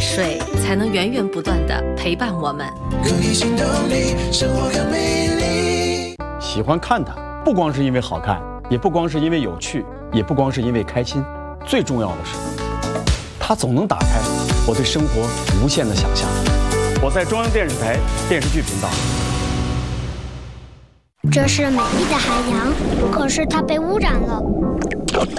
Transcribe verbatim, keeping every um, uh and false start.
水才能源源不断地陪伴我们。 可以行动力，生活更美丽。 喜欢看它，不光是因为好看，也不光是因为有趣，也不光是因为开心，最重要的是，它总能打开我对生活无限的想象。我在中央电视台电视剧频道。 这是美丽的海洋，可是它被污染了。